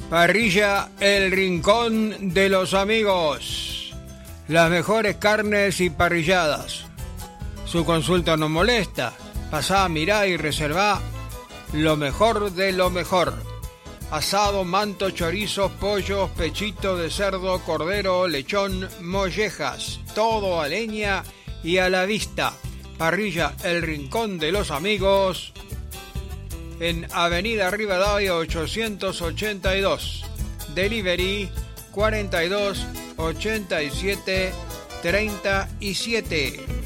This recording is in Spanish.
Parrilla El Rincón de los Amigos. Las mejores carnes y parrilladas. Su consulta no molesta. Pasá, mirá y reservá lo mejor de lo mejor. Asado, manto, chorizos, pollos, pechito de cerdo, cordero, lechón, mollejas. Todo a leña y a la vista. Parrilla El Rincón de los Amigos. En Avenida Rivadavia 882. Delivery 42 87 37.